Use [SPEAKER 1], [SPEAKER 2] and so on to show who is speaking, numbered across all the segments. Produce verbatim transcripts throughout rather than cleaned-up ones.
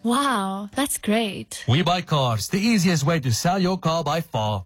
[SPEAKER 1] Wow, that's great.
[SPEAKER 2] We Buy Cars, the easiest way to sell your car by far.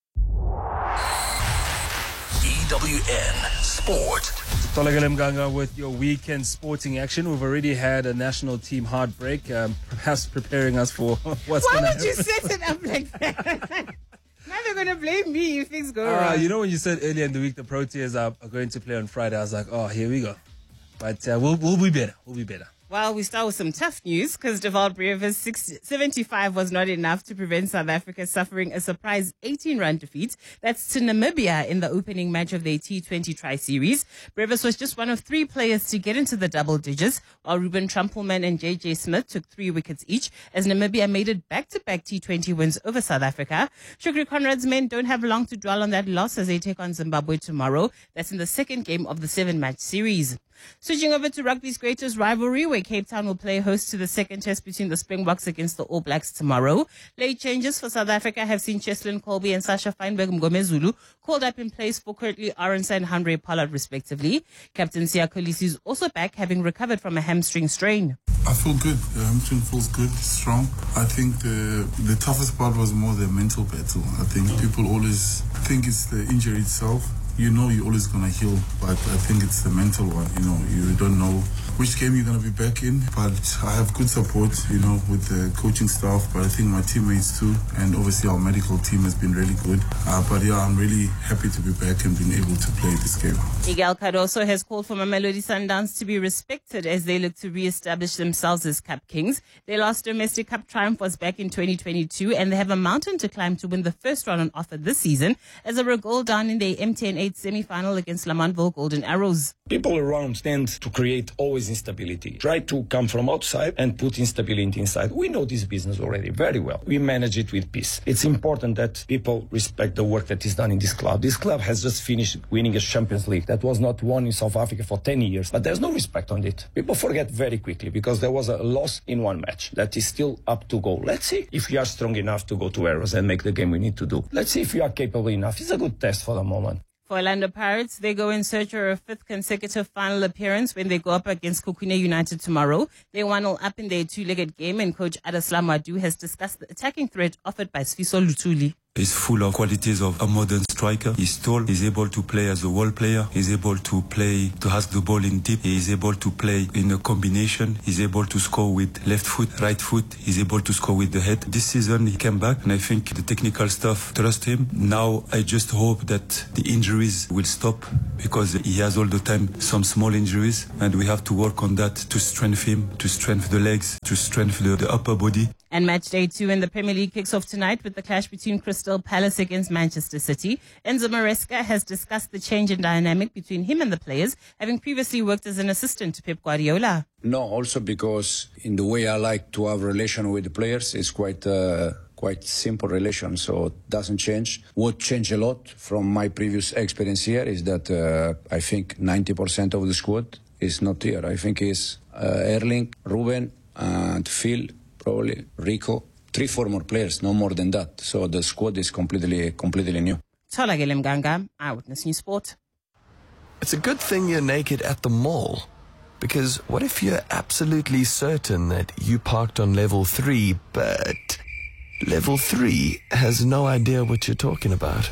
[SPEAKER 3] E W N Sport.
[SPEAKER 4] Tolakele Mganga with your weekend sporting action. We've already had a national team heartbreak, um, perhaps preparing us for what's
[SPEAKER 5] Why
[SPEAKER 4] going to
[SPEAKER 5] would
[SPEAKER 4] happen.
[SPEAKER 5] you set it up like that? Now they're going to blame me if things go
[SPEAKER 4] Uh,
[SPEAKER 5] wrong.
[SPEAKER 4] you know, when you said earlier in the week the Proteas are, are going to play on Friday, I was like, oh, here we go. But uh, we'll, we'll be better. We'll be better.
[SPEAKER 5] Well, we start with some tough news because Deval Brevis' seventy-five was not enough to prevent South Africa suffering a surprise eighteen-run defeat. That's to Namibia in the opening match of their T twenty Tri-Series. Brevis was just one of three players to get into the double digits, while Ruben Trumpelman and J J Smith took three wickets each as Namibia made it back-to-back T twenty wins over South Africa. Shukri Conrad's men don't have long to dwell on that loss as they take on Zimbabwe tomorrow. That's in the second game of the seven-match series. Switching over to rugby's greatest rivalry, where Cape Town will play host to the second test between the Springboks against the All Blacks tomorrow. Late changes for South Africa have seen Cheslin Colby and Sasha Feinberg Mgomezulu called up in place for Kurtley Arons and Andre Pollard, respectively. Captain Siya Kolisi is also back, having recovered from a hamstring strain.
[SPEAKER 6] I feel good. The hamstring feels good, strong. I think the the toughest part was more the mental battle. I think people always think it's the injury itself. You know you're always going to heal, but I think it's the mental one. You know, you don't know which game you're going to be back in, but I have good support, you know, with the coaching staff, but I think my teammates too, and obviously our medical team has been really good. Uh, but yeah, I'm really happy to be back and being able to play this game.
[SPEAKER 5] Miguel Cardoso has called for Mamelodi Sundowns to be respected as they look to re-establish themselves as Cup Kings. Their last domestic Cup triumph was back in twenty twenty-two, and they have a mountain to climb to win the first round on offer this season as they were a goal down in their M T N eight semi-final against Lamanville Golden Arrows.
[SPEAKER 7] People around tend to create always instability. Try to come from outside and put instability inside. We know this business already very well. We manage it with peace. It's important that people respect the work that is done in this club. This club has just finished winning a Champions League that was not won in South Africa for ten years, but there's no respect on it. People forget very quickly because there was a loss in one match that is still up to go. Let's see if we are strong enough to go to Arrows and make the game we need to do. Let's see if we are capable enough. It's a good test for the moment.
[SPEAKER 5] For Orlando Pirates, they go in search of a fifth consecutive final appearance when they go up against Kukune United tomorrow. They one all up in their two-legged game, and coach Adeslam Wadu has discussed the attacking threat offered by Sfiso Lutuli.
[SPEAKER 8] He's full of qualities of a modern striker. He's tall. He's able to play as a wall player. He's able to play to ask the ball in deep. He's able to play in a combination. He's able to score with left foot, right foot. He's able to score with the head. This season he came back, and I think the technical staff trust him. Now I just hope that the injuries will stop because he has all the time some small injuries, and we have to work on that to strengthen him, to strengthen the legs, to strengthen the, the upper body.
[SPEAKER 5] And match day two in the Premier League kicks off tonight with the clash between Crystal Palace against Manchester City. Enzo Maresca has discussed the change in dynamic between him and the players, having previously worked as an assistant to Pep Guardiola.
[SPEAKER 9] No, also because in the way I like to have relation with the players, it's quite uh, quite simple relation, so it doesn't change. What changed a lot from my previous experience here is that uh, I think ninety percent of the squad is not here. I think it's uh, Erling, Ruben, and Phil, probably Rico, three former players, no more than that. So the squad is completely, completely new.
[SPEAKER 5] Tolakele Mganga, Eyewitness News Sport.
[SPEAKER 10] It's a good thing you're naked at the mall, because what if you're absolutely certain that you parked on level three, but level three has no idea what you're talking about?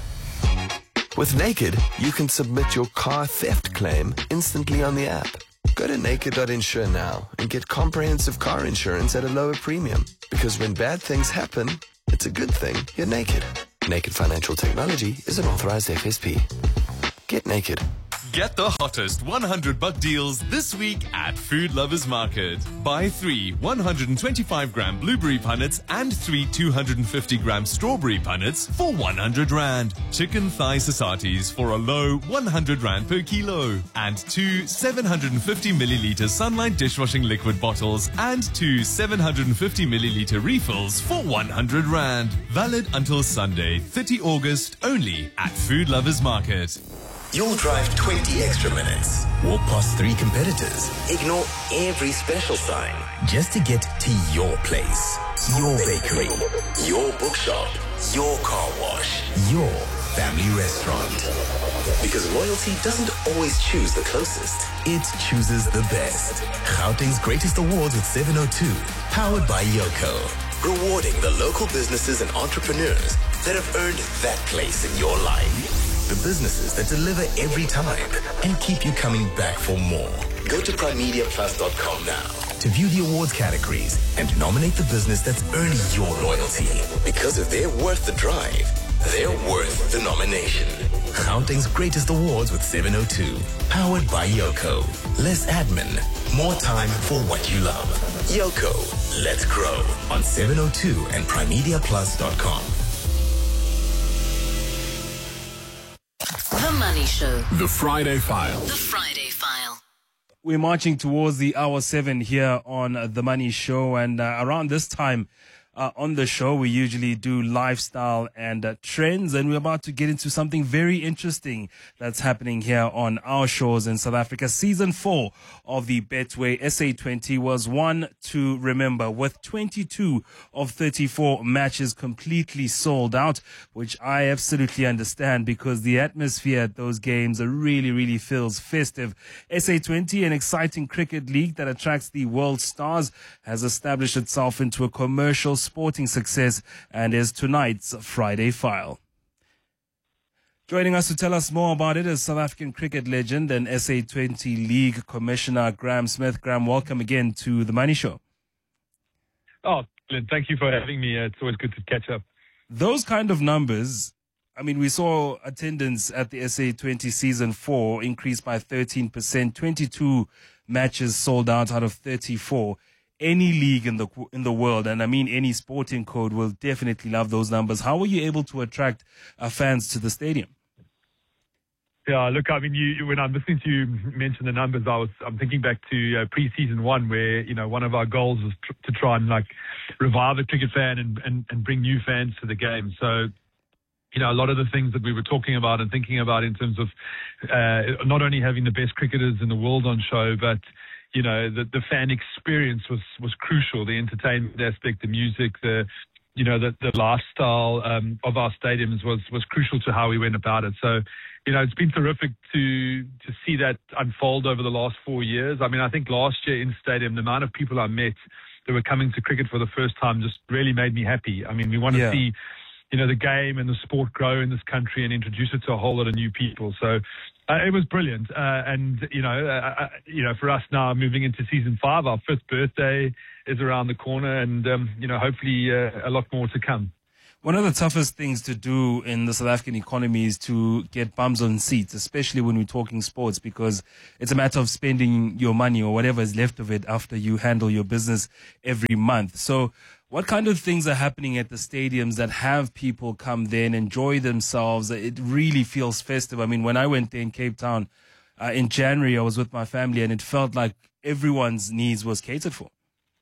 [SPEAKER 10] With Naked, you can submit your car theft claim instantly on the app. Go to naked dot insure now and get comprehensive car insurance at a lower premium. Because when bad things happen, it's a good thing you're naked. Naked Financial Technology is an authorized F S P. Get naked.
[SPEAKER 11] Get the hottest one hundred buck deals this week at Food Lovers Market. Buy three one hundred twenty-five gram blueberry punnets and three two hundred fifty gram strawberry punnets for one hundred rand. Chicken thigh sasatis for a low one hundred rand per kilo. And two seven hundred fifty milliliter Sunlight dishwashing liquid bottles and two seven hundred fifty milliliter refills for one hundred rand. Valid until Sunday, thirtieth of August, only at Food Lovers Market.
[SPEAKER 3] You'll drive twenty extra minutes, walk past three competitors, ignore every special sign, just to get to your place, your bakery, your bookshop, your car wash, your family restaurant. Because loyalty doesn't always choose the closest, it chooses the best. Gauteng's greatest awards with seven oh two. Powered by Yoko. Rewarding the local businesses and entrepreneurs that have earned that place in your life. The businesses that deliver every time and keep you coming back for more. Go to prime media plus dot com now to view the awards categories and nominate the business that's earned your loyalty. Because if they're worth the drive, they're worth the nomination. Gauteng's greatest awards with seven oh two. Powered by Yoko. Less admin, more time for what you love. Yoko, let's grow on seven oh two and prime media plus dot com.
[SPEAKER 12] The Money Show.
[SPEAKER 13] The Friday File.
[SPEAKER 12] The Friday File.
[SPEAKER 4] We're marching towards the hour seven here on uh, The Money Show. And uh, around this time uh, on the show, we usually do lifestyle and uh, trends. And we're about to get into something very interesting that's happening here on our shores in South Africa. Season four of the Betway S A twenty was one to remember, with twenty-two of thirty-four matches completely sold out, which I absolutely understand because the atmosphere at those games really, really feels festive. S A twenty, an exciting cricket league that attracts the world stars, has established itself into a commercial sporting success and is tonight's Friday File. Joining us to tell us more about it is South African cricket legend and S A twenty League Commissioner Graham Smith. Graham, welcome again to The Money Show.
[SPEAKER 14] Oh, Glenn, thank you for having me. Uh, it's always good to catch up.
[SPEAKER 4] Those kind of numbers, I mean, we saw attendance at the S A twenty season four increase by thirteen percent, twenty-two matches sold out out of thirty-four. Any league in the in the world, and I mean any sporting code, will definitely love those numbers. How were you able to attract uh, fans to the stadium?
[SPEAKER 14] Yeah, look, I mean, you, when I'm listening to you mention the numbers, I was I'm thinking back to uh, pre-season one, where you know one of our goals was tr- to try and like revive the cricket fan and, and and bring new fans to the game. So, you know, a lot of the things that we were talking about and thinking about in terms of uh, not only having the best cricketers in the world on show, but you know, the, the fan experience was, was crucial. The entertainment aspect, the music, the, you know, the, the lifestyle um, of our stadiums was, was crucial to how we went about it. So, you know, it's been terrific to to see that unfold over the last four years. I mean, I think last year in stadium, the amount of people I met that were coming to cricket for the first time just really made me happy. I mean, we want to yeah. see, you know, the game and the sport grow in this country and introduce it to a whole lot of new people. So uh, it was brilliant. Uh, and, you know, uh, uh, you know, for us now moving into season five, our fifth birthday is around the corner and, um, you know, hopefully uh, a lot more to come.
[SPEAKER 4] One of the toughest things to do in the South African economy is to get bums on seats, especially when we're talking sports, because it's a matter of spending your money or whatever is left of it after you handle your business every month. So what kind of things are happening at the stadiums that have people come there and enjoy themselves? It really feels festive. I mean, when I went there in Cape Town uh, in January, I was with my family and it felt like everyone's needs was catered for.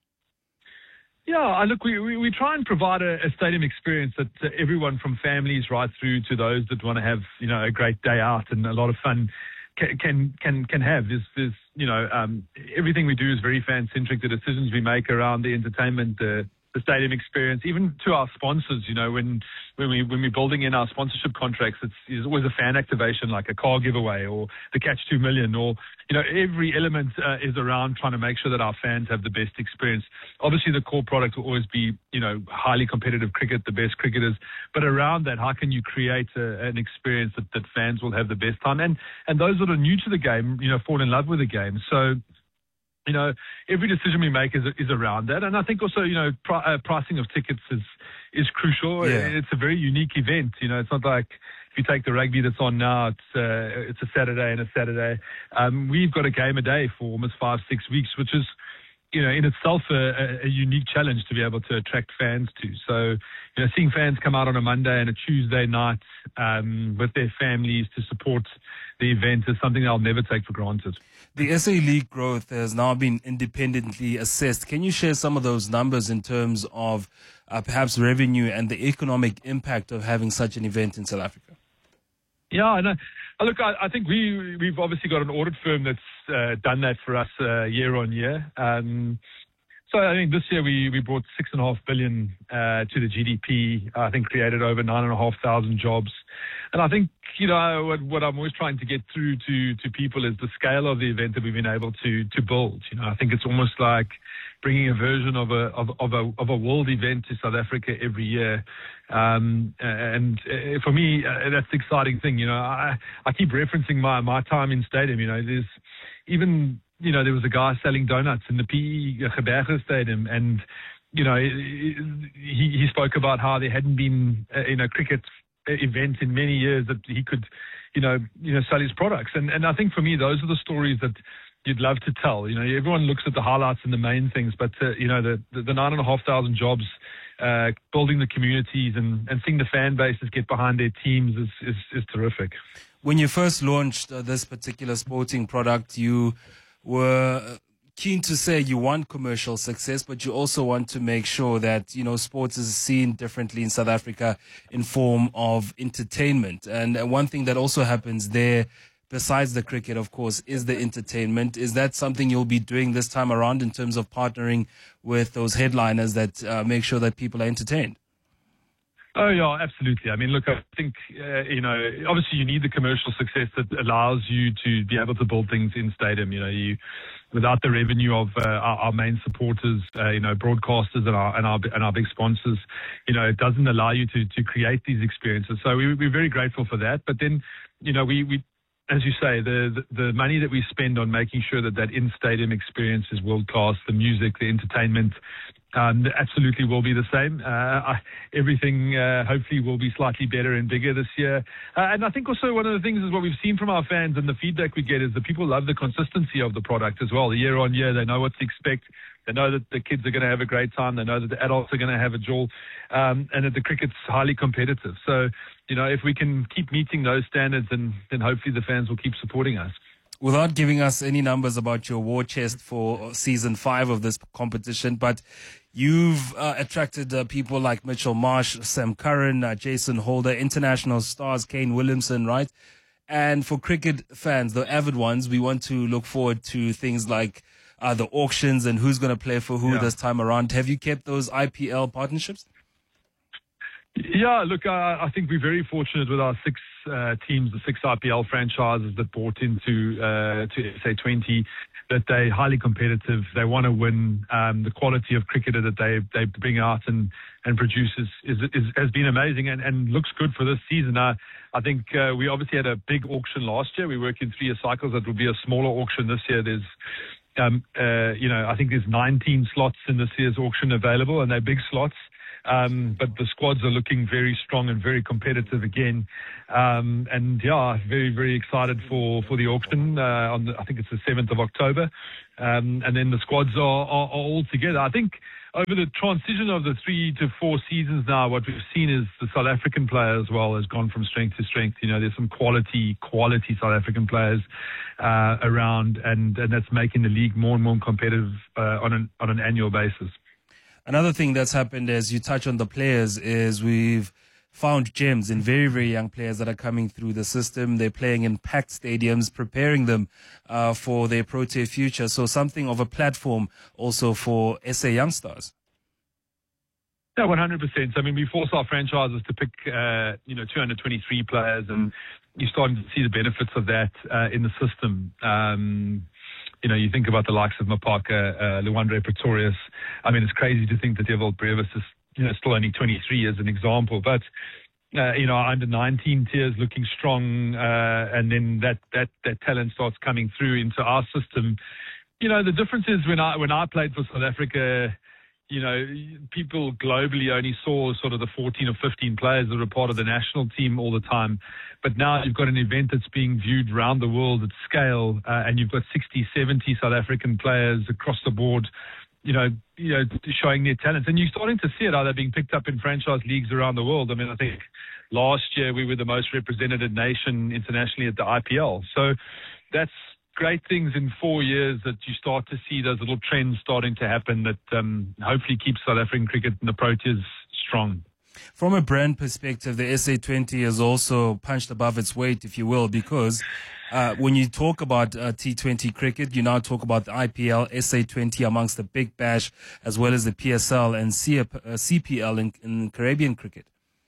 [SPEAKER 14] Yeah, look, we, we, we try and provide a, a stadium experience that uh, everyone from families right through to those that want to have, you know, a great day out and a lot of fun can can can, can have. There's, there's, you know, um, everything we do is very fan-centric. The decisions we make around the entertainment, the the stadium experience, even to our sponsors, you know, when when we when we're building in our sponsorship contracts, it's, it's always a fan activation like a car giveaway or the Catch two million, or you know, every element uh, is around trying to make sure that our fans have the best experience. Obviously, the core product will always be, you know, highly competitive cricket, the best cricketers, but around that, how can you create a, an experience that, that fans will have the best time, and and those that are new to the game, you know, fall in love with the game. So, you know, every decision we make is is around that. And I think also, you know, pr- uh, pricing of tickets is is crucial.
[SPEAKER 4] Yeah.
[SPEAKER 14] It's a very unique event. You know, it's not like if you take the rugby that's on now, it's uh, it's a Saturday and a Saturday. Um, we've got a game a day for almost five, six weeks, which is, you know, in itself a, a unique challenge to be able to attract fans to. So, you know, seeing fans come out on a Monday and a Tuesday night um, with their families to support the event is something I'll never take for granted.
[SPEAKER 4] The S A League growth has now been independently assessed. Can you share some of those numbers in terms of uh, perhaps revenue and the economic impact of having such an event in South Africa?
[SPEAKER 14] Yeah, I know. Look, I, I think we, we've obviously got an audit firm that's uh, done that for us uh, year on year. Um, So I think this year we, we brought six and a half billion uh, to the G D P. I think created over nine and a half thousand jobs. And I think, you know, what, what I'm always trying to get through to, to people is the scale of the event that we've been able to to build. You know, I think it's almost like bringing a version of a of, of a of a world event to South Africa every year. Um, and uh, for me, uh, that's the exciting thing. You know, I I keep referencing my my time in stadium. You know, there's even. You know, there was a guy selling donuts in the P E Geberge Stadium, and you know, he he spoke about how there hadn't been a, you know cricket event in many years that he could, you know, you know, sell his products. And and I think for me, those are the stories that you'd love to tell. You know, everyone looks at the highlights and the main things, but uh, you know, the, the the nine and a half thousand jobs, uh, building the communities and and seeing the fan bases get behind their teams is is, is terrific.
[SPEAKER 4] When you first launched uh, this particular sporting product, you were keen to say you want commercial success, but you also want to make sure that, you know, sports is seen differently in South Africa in form of entertainment. And one thing that also happens there, besides the cricket, of course, is the entertainment. Is that something you'll be doing this time around in terms of partnering with those headliners that uh, make sure that people are entertained?
[SPEAKER 14] Oh, yeah, absolutely. I mean, look, I think, uh, you know, obviously you need the commercial success that allows you to be able to build things in stadium. You know, you without the revenue of uh, our, our main supporters, uh, you know, broadcasters and our, and our and our big sponsors, you know, it doesn't allow you to to create these experiences. So we, we're very grateful for that. But then, you know, we, we as you say, the, the the money that we spend on making sure that that in-stadium experience is world-class, the music, the entertainment, Um, absolutely will be the same. Uh, I, everything uh, hopefully will be slightly better and bigger this year. Uh, and I think also one of the things is what we've seen from our fans and the feedback we get is that people love the consistency of the product as well. Year on year, they know what to expect. They know that the kids are going to have a great time. They know that the adults are going to have a jaw, um, and that the cricket's highly competitive. So, you know, if we can keep meeting those standards, then, then hopefully the fans will keep supporting us.
[SPEAKER 4] Without giving us any numbers about your war chest for season five of this competition, but you've uh, attracted uh, people like Mitchell Marsh, Sam Curran, uh, Jason Holder, international stars, Kane Williamson, right? And for cricket fans, the avid ones, we want to look forward to things like uh, the auctions and who's going to play for who yeah. this time around. Have you kept those I P L partnerships?
[SPEAKER 14] Yeah, look, uh, I think we're very fortunate with our six uh, teams, the six I P L franchises that bought into uh, to S A twenty, that they're highly competitive. They want to win. Um, the quality of cricketer that they they bring out and and produce is, is, is has been amazing and, and looks good for this season. Uh, I think uh, we obviously had a big auction last year. We work in three-year cycles. That will be a smaller auction this year. There's um, uh, you know, I think there's nineteen slots in this year's auction available, and they're big slots. Um, but the squads are looking very strong and very competitive again. Um, and yeah, very, very excited for, for the auction. Uh, on the, I think it's the seventh of October. Um, and then the squads are, are, are all together. I think over the transition of the three to four seasons now, what we've seen is the South African player as well has gone from strength to strength. You know, there's some quality, quality South African players uh, around, and, and that's making the league more and more competitive uh, on an, on an annual basis.
[SPEAKER 4] Another thing that's happened as you touch on the players is we've found gems in very, very young players that are coming through the system. They're playing in packed stadiums, preparing them uh, for their Protea future. So something of a platform also for S A young stars.
[SPEAKER 14] Yeah, one hundred percent. I mean, we force our franchises to pick, uh, you know, two hundred twenty-three players, and you're starting to see the benefits of that uh, in the system. Um, You know, you think about the likes of Mapaka, uh, Luandre Pretorius. I mean, it's crazy to think that Devil Brevis is, you know, still only twenty-three as an example. But, uh, you know, our under nineteen tiers looking strong, uh, and then that, that, that talent starts coming through into our system. You know, the difference is when I, when I played for South Africa, you know, people globally only saw sort of the fourteen or fifteen players that were part of the national team all the time. But now you've got an event that's being viewed around the world at scale, uh, and you've got sixty, seventy South African players across the board, you know, you know, showing their talents. And you're starting to see it, how they're being picked up in franchise leagues around the world. I mean, I think last year we were the most represented nation internationally at the I P L. So that's great things in four years that you start to see those little trends starting to happen that um, hopefully keeps South African cricket and the Proteas strong.
[SPEAKER 4] From a brand perspective, the S A twenty has also punched above its weight, if you will, because uh, when you talk about uh, T twenty cricket, you now talk about the I P L, S A twenty amongst the Big Bash, as well as the P S L and C P L in, in Caribbean cricket.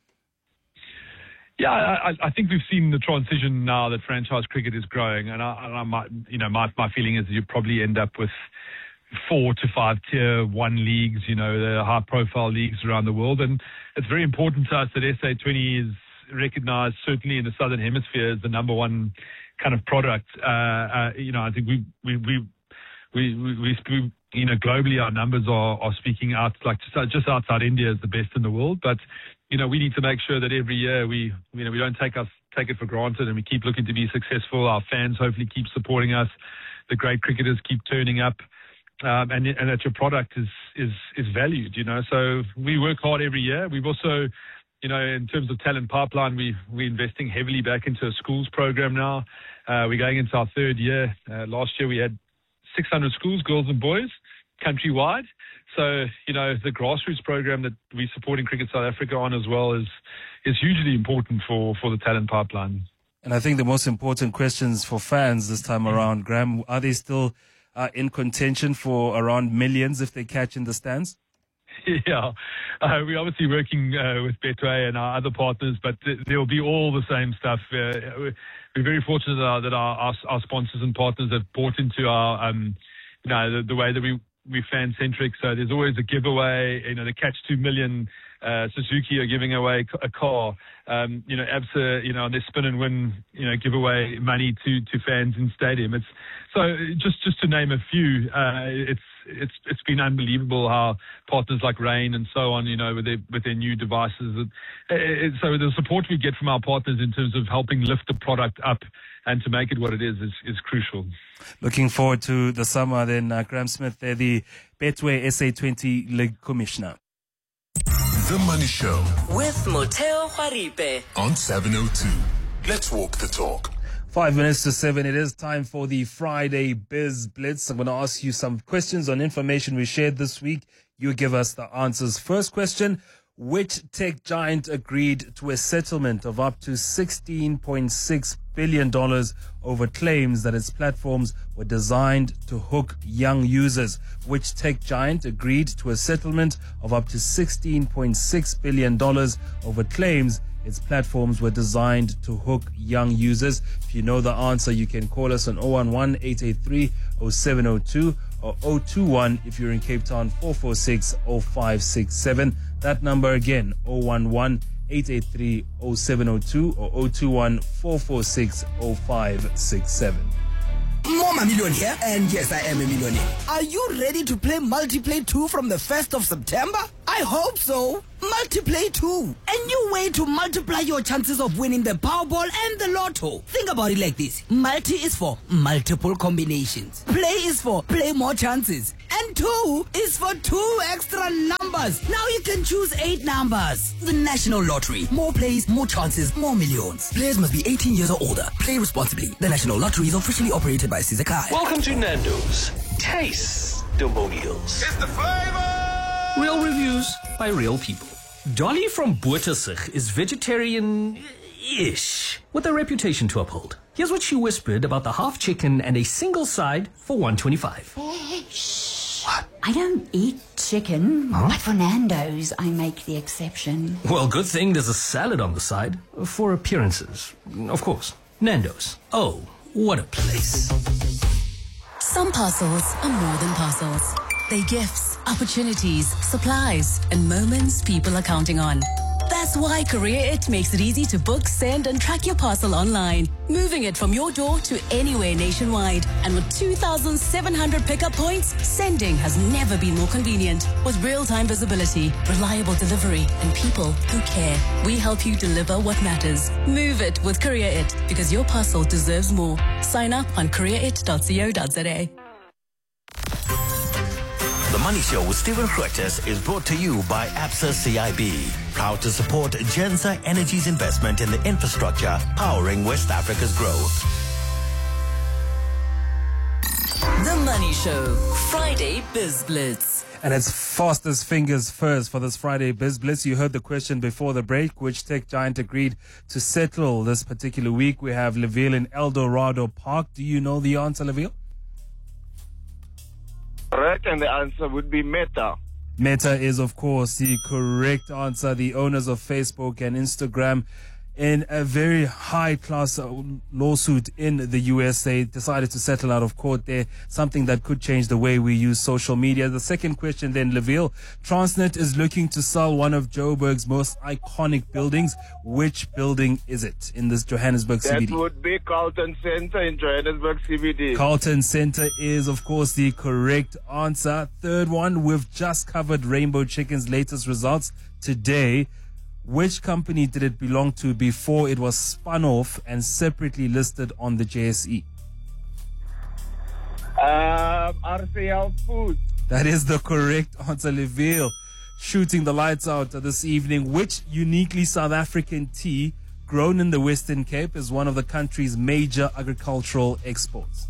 [SPEAKER 14] Yeah, I, I think we've seen the transition now that franchise cricket is growing, and I, and I might, you know, my my feeling is that you probably end up with four to five tier one leagues, you know, the high profile leagues around the world. And it's very important to us that S A twenty is recognized, certainly in the Southern Hemisphere, as the number one kind of product. Uh, uh, you know, I think we, we, we, we, we, we, we you know, globally our numbers are, are speaking out, like just, just outside India is the best in the world. But, you know, we need to make sure that every year we, you know, we don't take us, take it for granted, and we keep looking to be successful. Our fans hopefully keep supporting us. The great cricketers keep turning up. Um, and, and that your product is, is, is valued, you know. So we work hard every year. We've also, you know, in terms of talent pipeline, we, we're investing heavily back into a schools program now. Uh, we're going into our third year. Uh, last year we had six hundred schools, girls and boys, countrywide. So, you know, the grassroots program that we support in Cricket South Africa on as well is, is hugely important for, for the talent pipeline.
[SPEAKER 4] And I think the most important questions for fans this time around, Graham, are they still Uh, in contention for around millions if they catch in the stands?
[SPEAKER 14] Yeah, uh, we're obviously working uh, with Betway and our other partners, but th- there will be all the same stuff. Uh, we're very fortunate uh, that our, our, our sponsors and partners have bought into our, um, you know, the, the way that we we fan centric. So there's always a giveaway. You know, the Catch Two Million. Uh, Suzuki are giving away a car. Um, you know, ABSA, you know, on their spin and win, you know, give away money to, to fans in stadium. It's so just just to name a few. Uh, it's it's it's been unbelievable how partners like Rain and so on, you know, with their with their new devices. It, it, so the support we get from our partners in terms of helping lift the product up and to make it what it is is, is crucial.
[SPEAKER 4] Looking forward to the summer. Then uh, Graham Smith, they're the Betway S A twenty League Commissioner.
[SPEAKER 13] The Money Show
[SPEAKER 12] with Moteo Haripe
[SPEAKER 13] on seven oh two. Let's walk the talk.
[SPEAKER 4] Five minutes to seven. It is time for the Friday Biz Blitz. I'm going to ask you some questions on information we shared this week. You give us the answers. First question. Which tech giant agreed to a settlement of up to sixteen point six billion dollars over claims that its platforms were designed to hook young users? Which tech giant agreed to a settlement of up to sixteen point six billion dollars over claims its platforms were designed to hook young users? If you know the answer, you can call us on zero one one, eight eight three, zero seven zero two or zero two one if you're in Cape Town, four four six, zero five six seven. That number again, zero one one, eight eight three, zero seven zero two or zero two one, four four six, zero five six seven.
[SPEAKER 15] Mama Million here, and yes, I am a millionaire. Are you ready to play Multiplay two from the first of September? I hope so. Multiplay two. A new way to multiply your chances of winning the Powerball and the Lotto. Think about it like this. Multi is for multiple combinations. Play is for play more chances. And two is for two extra numbers. Now you can choose eight numbers. The National Lottery. More plays, more chances, more millions. Players must be eighteen years or older. Play responsibly. The National Lottery is officially operated by Sizakai.
[SPEAKER 3] Welcome to Nando's Taste-Demonials.
[SPEAKER 13] It's the flavor!
[SPEAKER 16] Real reviews by real people. Dolly from Boertesig is vegetarian-ish, with a reputation to uphold. Here's what she whispered about the half chicken and a single side for one twenty-five.
[SPEAKER 17] What? I don't eat chicken,
[SPEAKER 16] huh?
[SPEAKER 17] but for Nando's, I make the exception.
[SPEAKER 16] Well, good thing there's a salad on the side for appearances. Of course. Nando's. Oh, what a place.
[SPEAKER 12] Some parcels are more than parcels. They're gifts, opportunities, supplies, and moments people are counting on. That's why Career It makes it easy to book, send, and track your parcel online, moving it from your door to anywhere nationwide. And with two thousand seven hundred pickup points, sending has never been more convenient. With real-time visibility, reliable delivery, and people who care, we help you deliver what matters. Move it with Career It, because your parcel deserves more. Sign up on career it dot co dot za.
[SPEAKER 3] The Money Show with Stephen Grootes is brought to you by ABSA C I B, proud to support Genza Energy's investment in the infrastructure powering West Africa's growth.
[SPEAKER 12] The Money Money Show, Friday Biz Blitz.
[SPEAKER 4] And it's fast as fingers first for this Friday Biz Blitz. You heard the question before the break. Which tech giant agreed to settle this particular week? We have Leville in Eldorado Park. Do you know the answer, Leville?
[SPEAKER 18] Correct, and the answer would be Meta.
[SPEAKER 4] Meta is, of course, the correct answer. The owners of Facebook and Instagram, in a very high-class lawsuit in the U S, they decided to settle out of court there, something that could change the way we use social media. The second question then, Leville. Transnet is looking to sell one of Joburg's most iconic buildings. Which building is it in this Johannesburg C B D?
[SPEAKER 18] That would be Carlton Centre in Johannesburg C B D.
[SPEAKER 4] Carlton Centre is, of course, the correct answer. Third one, we've just covered Rainbow Chicken's latest results today. Which company did it belong to before it was spun off and separately listed on the J S E?
[SPEAKER 18] Um, R C L Foods.
[SPEAKER 4] That is the correct answer, Leville. Shooting the lights out this evening. Which uniquely South African tea grown in the Western Cape is one of the country's major agricultural exports?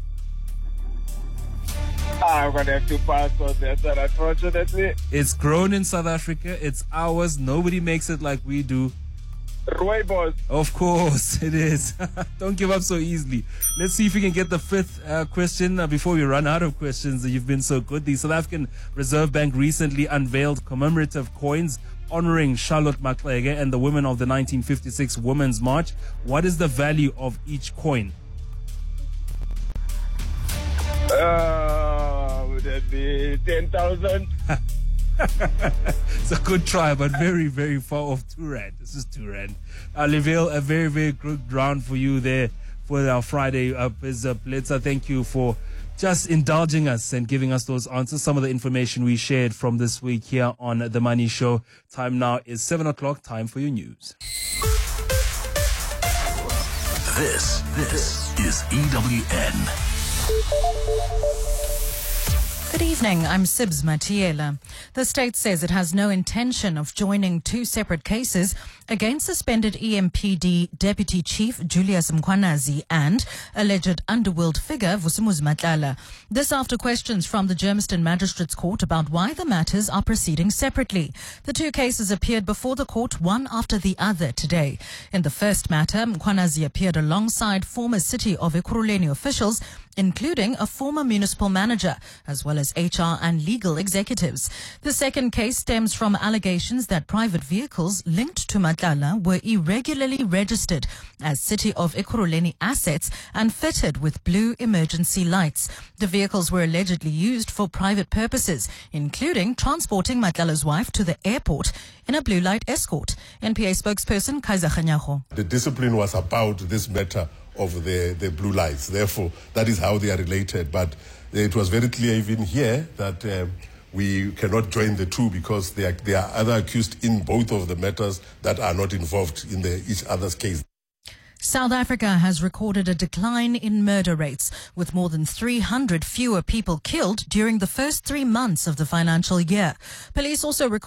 [SPEAKER 18] I'm going to have to pass on that, but unfortunately.
[SPEAKER 4] It's grown in South Africa. It's ours. Nobody makes it like we do.
[SPEAKER 18] Rooibos.
[SPEAKER 4] Of course it is. Don't give up so easily. Let's see if we can get the fifth uh, question uh, before we run out of questions. You've been so good. The South African Reserve Bank recently unveiled commemorative coins honoring Charlotte Maxeke and the women of the nineteen fifty-six Women's March. What is the value of each coin?
[SPEAKER 18] Uh, would that be ten thousand?
[SPEAKER 4] It's a good try, but very, very far off. Two rand. This is two rand. Uh, Leville, a very, very good round for you there for our Friday uh, Biz Blitz. Thank you for just indulging us and giving us those answers. Some of the information we shared from this week here on The Money Show. Time now is seven o'clock. Time for your news.
[SPEAKER 3] This, this is E W N.
[SPEAKER 19] Good evening, I'm Sibs Matiela. The state says it has no intention of joining two separate cases against suspended E M P D Deputy Chief Julius Mkhwanazi and alleged underworld figure Vusumuzi Matlala. This after questions from the Germiston Magistrates Court about why the matters are proceeding separately. The two cases appeared before the court, one after the other today. In the first matter, Mkhwanazi appeared alongside former City of Ekurhuleni officials, including a former municipal manager, as well as H R and legal executives. The second case stems from allegations that private vehicles linked to Matlala were irregularly registered as City of Ekurhuleni assets and fitted with blue emergency lights. The vehicles were allegedly used for private purposes, including transporting Matlala's wife to the airport in a blue light escort. N P A spokesperson Kaiser Khanyago.
[SPEAKER 20] The discipline was about this matter of the, the blue lights. Therefore, that is how they are related. But it was very clear even here that um, we cannot join the two because there are, there are other accused in both of the matters that are not involved in the, each other's case.
[SPEAKER 19] South Africa has recorded a decline in murder rates, with more than three hundred fewer people killed during the first three months of the financial year. Police also recorded